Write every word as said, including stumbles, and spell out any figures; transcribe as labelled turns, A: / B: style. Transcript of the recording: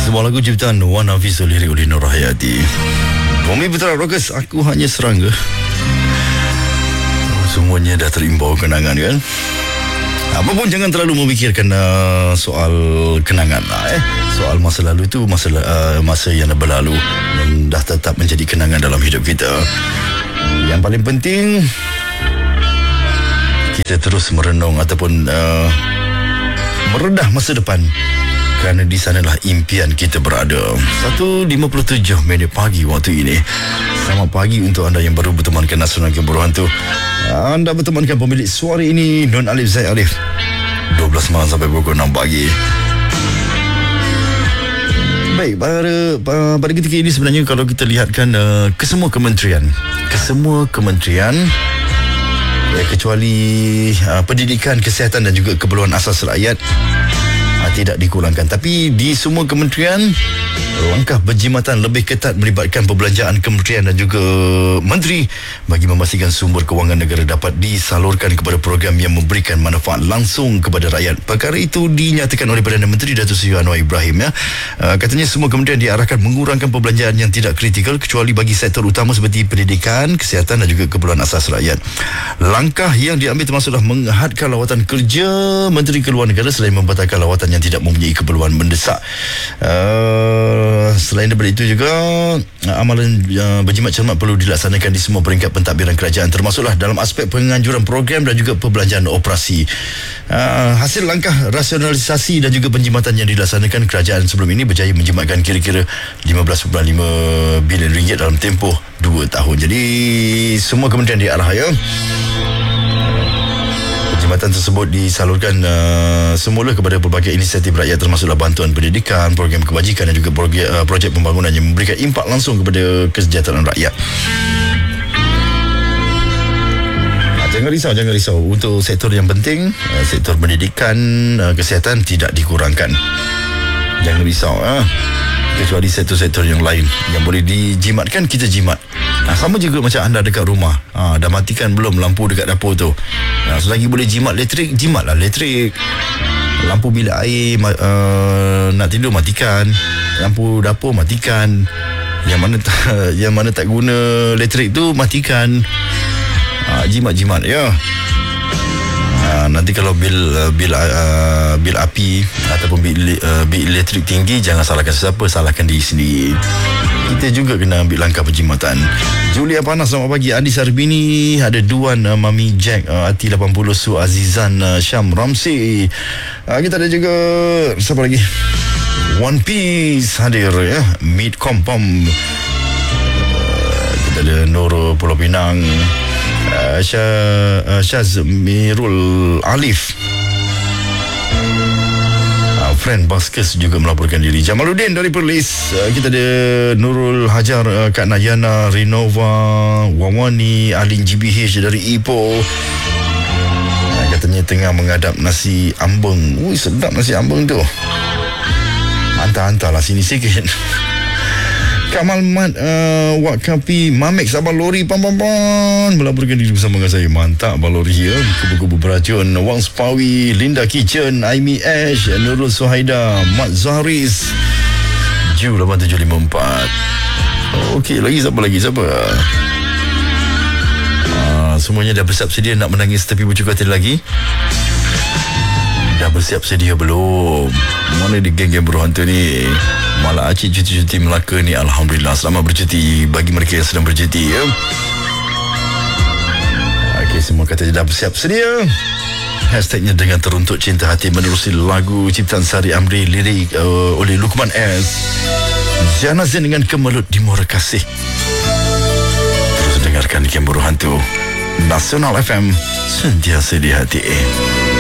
A: Sebuah lagu ciptaan Wan Hafiz, lirik oleh Nur Hayati. Bumi Putra Rockers, aku hanya serangga. Semuanya dah terimbau kenangan kan. Apa pun jangan terlalu memikirkan uh, soal kenangan lah, eh. Soal masa lalu itu masa, uh, masa yang dah berlalu dan dah tetap menjadi kenangan dalam hidup kita. Yang paling penting, kita terus merenung ataupun uh, meredah masa depan, kerana di sanalah impian kita berada. satu lima puluh tujuh minit pagi waktu ini. Selamat pagi untuk anda yang baru bertemankan Nasional Kemburu Hantu. Anda bertemankan pemilik suara ini, Nun Alif Zaid Alif. dua belas malam sampai pukul enam pagi. Baik, pada, pada ketika ini sebenarnya kalau kita lihatkan uh, kesemua kementerian, kesemua kementerian ya, kecuali uh, pendidikan, kesihatan dan juga keperluan asas rakyat uh, tidak dikurangkan. Tapi di semua kementerian, langkah berjimatan lebih ketat melibatkan perbelanjaan kementerian dan juga menteri bagi memastikan sumber kewangan negara dapat disalurkan kepada program yang memberikan manfaat langsung kepada rakyat. Perkara itu dinyatakan oleh Perdana Menteri Datuk Seri Anwar Ibrahim. Ya. Uh, katanya semua kementerian diarahkan mengurangkan perbelanjaan yang tidak kritikal kecuali bagi sektor utama seperti pendidikan, kesihatan dan juga keperluan asas rakyat. Langkah yang diambil termasuklah menghadkan lawatan kerja Menteri Keluar Negara selain membatalkan lawatan yang tidak mempunyai keperluan mendesak. Uh, Selain daripada itu juga, amalan uh, berjimat cermat perlu dilaksanakan di semua peringkat pentadbiran kerajaan, termasuklah dalam aspek penganjuran program dan juga perbelanjaan operasi. Uh, hasil langkah rasionalisasi dan juga penjimatan yang dilaksanakan kerajaan sebelum ini berjaya menjimatkan kira-kira lima belas perpuluhan lima bilion ringgit dalam tempoh dua tahun. Jadi semua kementerian diarah, ya. Perkhidmatan tersebut disalurkan uh, semula kepada pelbagai inisiatif rakyat, termasuklah bantuan pendidikan, program kebajikan dan juga projek, uh, projek pembangunan yang memberikan impak langsung kepada kesejahteraan rakyat. uh, Jangan risau, jangan risau. Untuk sektor yang penting, uh, sektor pendidikan, uh, kesihatan tidak dikurangkan. Jangan risau, uh. kecuali sektor-sektor yang lain yang boleh dijimatkan, kita jimat. Nah, sama juga macam anda dekat rumah, ha, dah matikan belum lampu dekat dapur tu? Nah, selagi boleh jimat elektrik, jimatlah elektrik. Lampu bilik air uh, nak tidur, matikan. Lampu dapur, matikan. Yang mana tak, yang mana tak guna elektrik tu, matikan. ha, Jimat-jimat, ya. Ha, nanti kalau bil uh, bil uh, bil api ataupun bil, uh, bil elektrik tinggi, jangan salahkan sesiapa, salahkan diri sendiri. Kita juga kena ambil langkah penjimatan. Julia Panas, selamat pagi. Andi Sarbini, ada Duan, uh, Mami Jack, uh, Ati lapan puluh, Su Azizan, uh, Syam Ramsi. uh, Kita ada juga, siapa lagi? One Piece hadir, ya. Meet Kompom. uh, Kita ada Nur Pulau Pinang, uh, Syah, uh, Syazmirul Alif, Friend Baskes juga melaporkan diri. Jamaluddin dari Perlis. uh, Kita ada Nurul Hajar, uh, Kak Nayana, Renova, Wawani, Alin G B H dari Ipoh. uh, Katanya tengah mengadap nasi ambeng. Ui, sedap nasi ambeng tu. Hantar-hantarlah sini sikit. Kamal Mat, uh, Wak Kapi, Mamek Sabah Lori Pam-pam-pam melaporkan diri bersama dengan saya. Mantap Balori, ya. Kubu-kubu beracun, Wang Spawi, Linda Kitchen, Aimi Ash, Nurul Suhaida, Mat Zahris, Ju lapan tujuh lima empat. Okey, lagi siapa lagi? Siapa? Uh, semuanya dah bersiap sedia nak menangis tepi bucu katil lagi? Dah bersiap sedia belum? Mana di geng-geng berhantu ni? Malah Acik cuti-cuti Melaka ni, alhamdulillah, selamat bercuti bagi mereka yang sedang bercuti, ya. Okey, semua kata dah bersiap sedia. Hashtagnya dengan teruntuk cinta hati menerusi lagu ciptaan Sari Amri, lirik uh, oleh Lukman S. Janazin dengan Kemelut di Muara Kasih. Terus dengarkan Geng Buruh Hantu Nasional F M, sentiasa di hati.